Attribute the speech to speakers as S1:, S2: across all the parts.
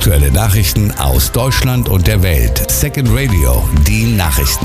S1: Aktuelle Nachrichten aus Deutschland und der Welt. Second Radio, die Nachrichten.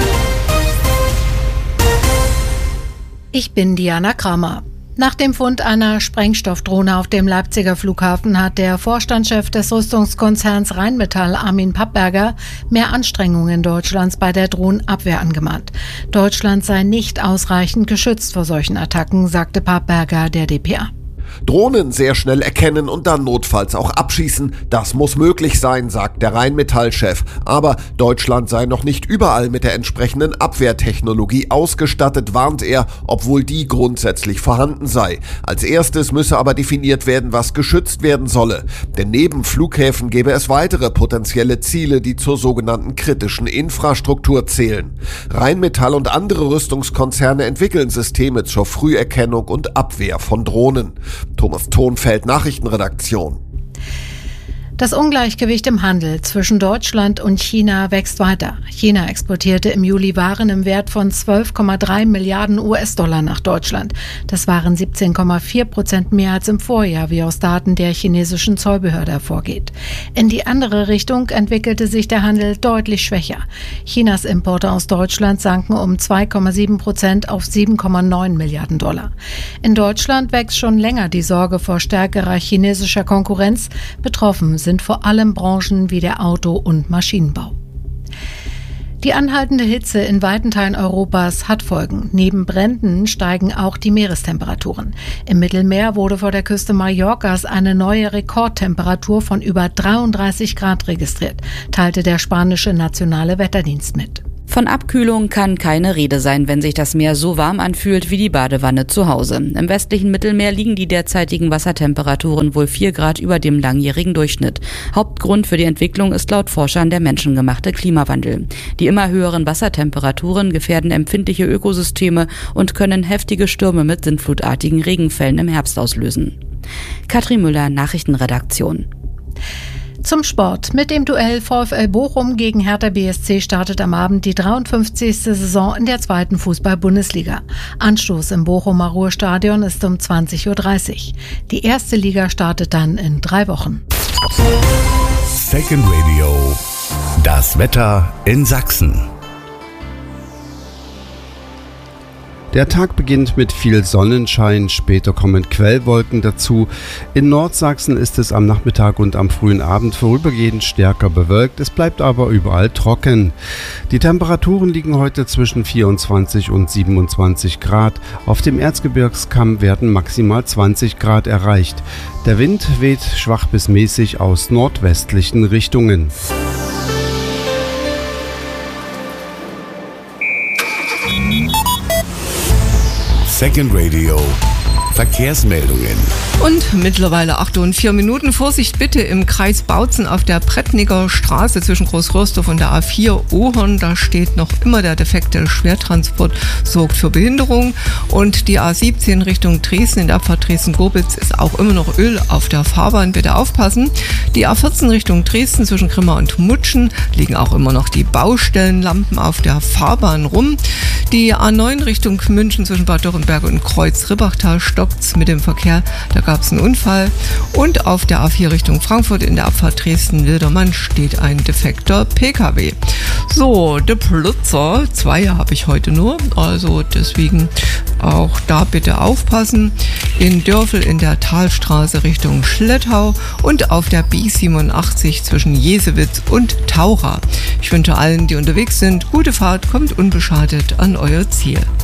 S2: Ich bin Diana Kramer. Nach dem Fund einer Sprengstoffdrohne auf dem Leipziger Flughafen hat der Vorstandschef des Rüstungskonzerns Rheinmetall, Armin Papperger, mehr Anstrengungen Deutschlands bei der Drohnenabwehr angemahnt. Deutschland sei nicht ausreichend geschützt vor solchen Attacken, sagte Papperger der dpa.
S3: Drohnen sehr schnell erkennen und dann notfalls auch abschießen, das muss möglich sein, sagt der Rheinmetall-Chef. Aber Deutschland sei noch nicht überall mit der entsprechenden Abwehrtechnologie ausgestattet, warnt er, obwohl die grundsätzlich vorhanden sei. Als erstes müsse aber definiert werden, was geschützt werden solle. Denn neben Flughäfen gäbe es weitere potenzielle Ziele, die zur sogenannten kritischen Infrastruktur zählen. Rheinmetall und andere Rüstungskonzerne entwickeln Systeme zur Früherkennung und Abwehr von Drohnen. Thomas Thonfeld, Nachrichtenredaktion.
S2: Das Ungleichgewicht im Handel zwischen Deutschland und China wächst weiter. China exportierte im Juli Waren im Wert von 12,3 Milliarden US-Dollar nach Deutschland. Das waren 17,4% mehr als im Vorjahr, wie aus Daten der chinesischen Zollbehörde hervorgeht. In die andere Richtung entwickelte sich der Handel deutlich schwächer. Chinas Importe aus Deutschland sanken um 2,7% auf 7,9 Milliarden Dollar. In Deutschland wächst schon länger die Sorge vor stärkerer chinesischer Konkurrenz. Betroffen sind vor allem Branchen wie der Auto- und Maschinenbau. Die anhaltende Hitze in weiten Teilen Europas hat Folgen. Neben Bränden steigen auch die Meerestemperaturen. Im Mittelmeer wurde vor der Küste Mallorcas eine neue Rekordtemperatur von über 33 Grad registriert, teilte der spanische Nationale Wetterdienst mit.
S4: Von Abkühlung kann keine Rede sein, wenn sich das Meer so warm anfühlt wie die Badewanne zu Hause. Im westlichen Mittelmeer liegen die derzeitigen Wassertemperaturen wohl 4 Grad über dem langjährigen Durchschnitt. Hauptgrund für die Entwicklung ist laut Forschern der menschengemachte Klimawandel. Die immer höheren Wassertemperaturen gefährden empfindliche Ökosysteme und können heftige Stürme mit sintflutartigen Regenfällen im Herbst auslösen. Katrin Müller, Nachrichtenredaktion.
S2: Zum Sport. Mit dem Duell VfL Bochum gegen Hertha BSC startet am Abend die 53. Saison in der zweiten Fußball-Bundesliga. Anstoß im Bochumer Ruhrstadion ist um 20:30 Uhr. Die erste Liga startet dann in 3 Wochen.
S1: Second Radio, das Wetter in Sachsen.
S5: Der Tag beginnt mit viel Sonnenschein, später kommen Quellwolken dazu. In Nordsachsen ist es am Nachmittag und am frühen Abend vorübergehend stärker bewölkt, es bleibt aber überall trocken. Die Temperaturen liegen heute zwischen 24 und 27 Grad. Auf dem Erzgebirgskamm werden maximal 20 Grad erreicht. Der Wind weht schwach bis mäßig aus nordwestlichen Richtungen.
S1: Second Radio, Verkehrsmeldungen.
S6: Und mittlerweile 8:04. Vorsicht bitte im Kreis Bautzen auf der Brettnicker Straße zwischen Großröhrsdorf und der A4 Ohorn. Da steht noch immer der defekte Schwertransport, sorgt für Behinderung. Und die A17 Richtung Dresden, in der Abfahrt Dresden-Gobitz, ist auch immer noch Öl auf der Fahrbahn. Bitte aufpassen. Die A14 Richtung Dresden zwischen Grimma und Mutschen liegen auch immer noch die Baustellenlampen auf der Fahrbahn rum. Die A9 Richtung München zwischen Bad Dürrenberg und Kreuz-Ribbachtal stockt's mit dem Verkehr. Da gab es einen Unfall. Und auf der A4 Richtung Frankfurt in der Abfahrt Dresden-Wildermann steht ein defekter PKW. So, der Blitzer, 2 habe ich heute nur, also deswegen auch da bitte aufpassen. In Dörfel in der Talstraße Richtung Schlettau und auf der B87 zwischen Jesewitz und Taucha. Ich wünsche allen, die unterwegs sind, gute Fahrt, kommt unbeschadet an euer Ziel.